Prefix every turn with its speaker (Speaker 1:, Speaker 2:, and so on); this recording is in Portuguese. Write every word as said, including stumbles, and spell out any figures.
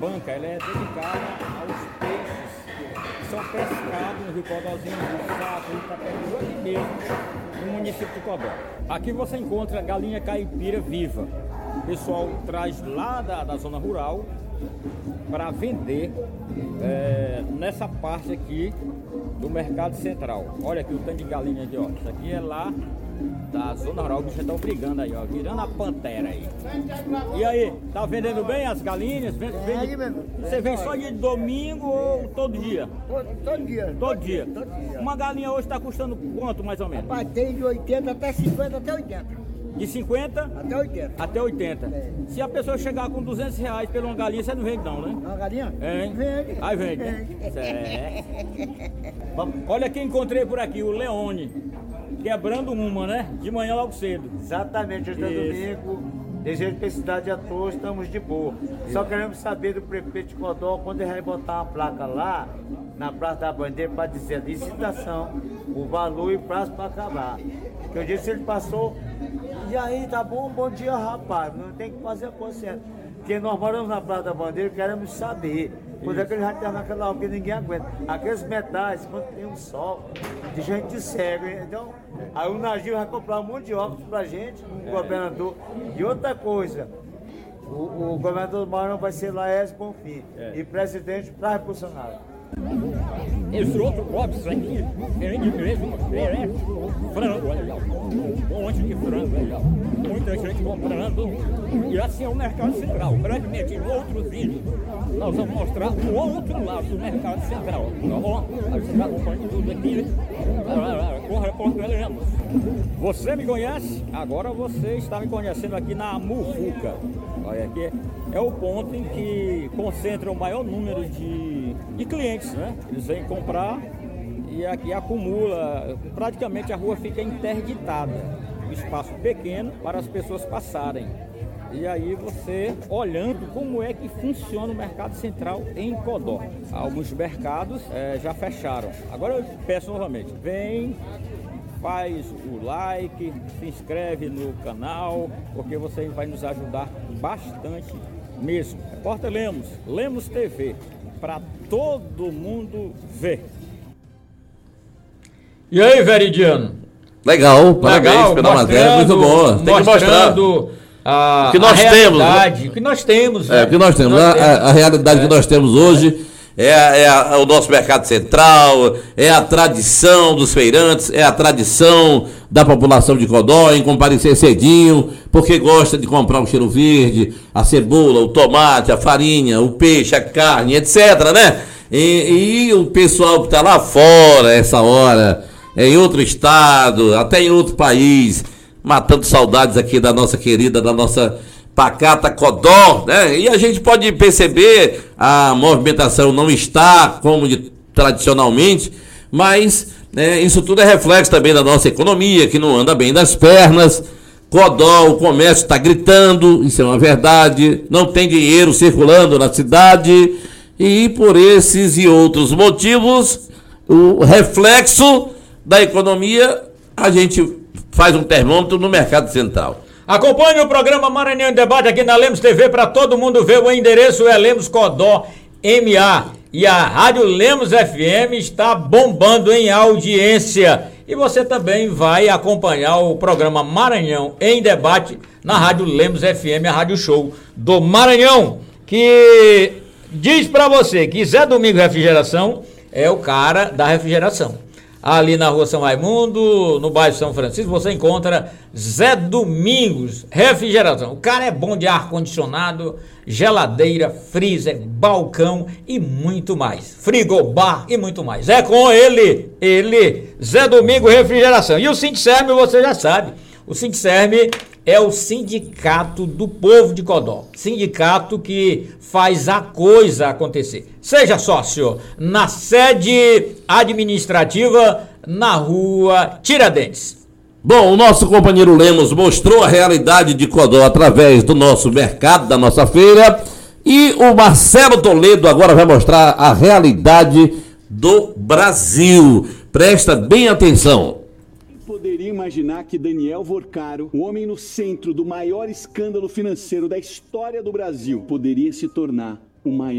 Speaker 1: banca ela é dedicada aos peixes que são pescados no Rio Codózinho, no Saco, no Itapemirim, aqui mesmo, no município de Codó. Aqui você encontra galinha caipira viva. O pessoal traz lá da, da zona rural para vender é, nessa parte aqui do Mercado Central. Olha aqui o tanto de galinha aqui, ó. Isso aqui é lá da zona rural, que já estão brigando aí, ó, virando a pantera aí. E aí, tá vendendo bem as galinhas? Vende, vende, você vem só de domingo ou todo dia?
Speaker 2: Todo dia.
Speaker 1: Todo dia.
Speaker 2: Todo dia.
Speaker 1: Uma galinha hoje está custando quanto, mais ou menos?
Speaker 2: Tem de oitenta até cinquenta, até oitenta.
Speaker 1: De cinquenta?
Speaker 2: Até oitenta.
Speaker 1: Até oitenta.
Speaker 2: É.
Speaker 1: Se a pessoa chegar com duzentos reais por uma galinha, você não vende não, né?
Speaker 2: Uma galinha?
Speaker 1: É, hein?
Speaker 2: Vende.
Speaker 1: Aí vende.
Speaker 2: Vende.
Speaker 1: Certo. Olha quem encontrei por aqui, o Leone. Quebrando uma, né? De manhã logo cedo.
Speaker 3: Exatamente, hoje é domingo. Desejo felicidade a todos, estamos de boa. Só queremos saber do prefeito de Codó quando ele vai botar uma placa lá, na Praça da Bandeira, para dizer a licitação, o valor e o prazo para acabar. Porque eu disse ele passou, e aí, tá bom? Bom dia, rapaz. Não tem que fazer a coisa certa. Porque nós moramos na Praça da Bandeira e queremos saber quando é que ele vai estar naquela hora que ninguém aguenta. Aqueles metais, quando tem um sol, de gente cega. Então, aí o Nagil vai comprar um monte de óculos pra gente, o governador. E outra coisa, o, o governador do Maranhão vai ser Laércio Bonfim. É. E presidente para Bolsonaro.
Speaker 1: Esse outro copo, isso aqui, vende mesmo, é frango, olha lá, um monte de frango, olha lá, muita gente comprando, e assim é o Mercado Central. Brevemente, em outro vídeo, nós vamos mostrar o outro lado do Mercado Central, tá bom? Aí você está acompanhando tudo aqui, com o repórter Lemos. Você me conhece? Agora você está me conhecendo aqui na Muvuca. Olha aqui, é o ponto em que concentra o maior número de, de clientes, né? Eles vêm comprar e aqui acumula, praticamente a rua fica interditada, um espaço pequeno para as pessoas passarem. E aí você olhando como é que funciona o Mercado Central em Codó. Alguns mercados é, já fecharam. Agora eu peço novamente, vem, faz o like, se inscreve no canal, porque você vai nos ajudar bastante mesmo. Repórter Lemos, Lemos T V, para todo mundo ver. E aí, Veridiano?
Speaker 4: Legal, parabéns
Speaker 1: Legal,
Speaker 4: pela matéria, muito bom. Tem que mostrar
Speaker 1: a,
Speaker 4: o que nós
Speaker 1: a
Speaker 4: temos.
Speaker 1: O que nós temos.
Speaker 4: É,
Speaker 1: né?
Speaker 4: o que nós temos.
Speaker 1: Nós
Speaker 4: a,
Speaker 1: temos.
Speaker 4: a realidade
Speaker 1: é.
Speaker 4: que nós temos hoje é, é a, o nosso mercado central, é a tradição dos feirantes, é a tradição da população de Codó em comparecer cedinho, porque gosta de comprar o cheiro verde, a cebola, o tomate, a farinha, o peixe, a carne, etcétera, né? E, e o pessoal que está lá fora, essa hora, em outro estado, até em outro país, matando saudades aqui da nossa querida, da nossa pacata Codó, né? E a gente pode perceber, a movimentação não está como de, tradicionalmente, mas né, isso tudo é reflexo também da nossa economia, que não anda bem das pernas. Codó, o comércio está gritando, isso é uma verdade, não tem dinheiro circulando na cidade, e por esses e outros motivos, o reflexo da economia, a gente faz um termômetro no Mercado Central.
Speaker 1: Acompanhe o programa Maranhão em Debate aqui na Lemos T V para todo mundo ver. O endereço é Lemos Codó M A. E a Rádio Lemos F M está bombando em audiência. E você também vai acompanhar o programa Maranhão em Debate na Rádio Lemos F M, a Rádio Show do Maranhão, que diz para você que Zé Domingo Refrigeração é o cara da refrigeração. Ali na rua São Raimundo, no bairro São Francisco, você encontra Zé Domingos Refrigeração. O cara é bom de ar-condicionado, geladeira, freezer, balcão e muito mais. Frigobar e muito mais. É com ele, ele, Zé Domingos Refrigeração. E o Sindicerme, você já sabe, o Sindicerme é o sindicato do povo de Codó. Sindicato que faz a coisa acontecer. Seja sócio na sede administrativa na rua Tiradentes.
Speaker 4: Bom, o nosso companheiro Lemos mostrou a realidade de Codó através do nosso mercado, da nossa feira. E o Marcelo Toledo agora vai mostrar a realidade do Brasil. Presta bem atenção.
Speaker 5: Poderia imaginar que Daniel Vorcaro, o homem no centro do maior escândalo financeiro da história do Brasil, poderia se tornar o maior